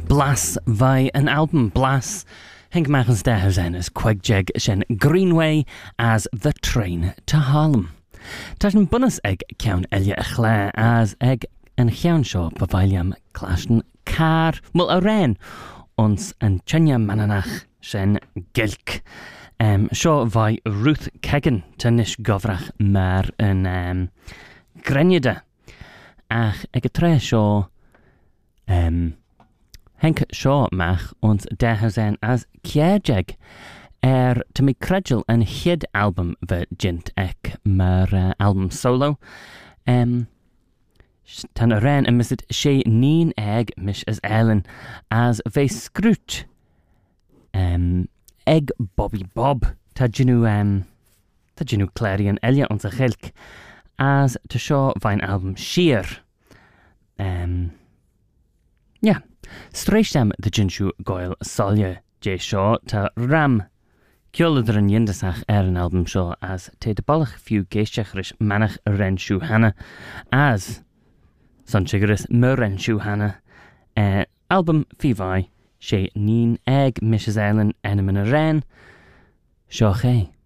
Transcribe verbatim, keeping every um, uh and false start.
Blas vai an album Blas Henk Machens de zijn is Quegjeg shen Greenway as The Train to Harlem. Tashin bunus eg kiaun elia achla as eg en kiaun shaw paviliam clashen car mul aran ons en chenya mananach shen gilk. Um, shaw vai Ruth Kegan tanish govrach mar en um, Grenjede. Ach eg tre shaw um, Henk Shaw mach ons de zijn as Kjerjeg er te me credgel een hid album ve jint ek maar uh, album solo um, tan aren en mis het she nien eg mish as Ellen as ve scroot um, eg Bobby Bob ta jinu um, ta jinu Clarion Elia onze gilk as te Shaw vine album Sheer um, ja yeah. Streishdam the Jinshu Goyle Solje J Shaw ta Ram Kjolderen Yindasach er an album Shaw as te de ballach few geishachrish manach Renshu Hanna as Sunchigaris Murenshu Hanna uh, album Fivai she neen egg Missus Ellen enemin a ren Shaw che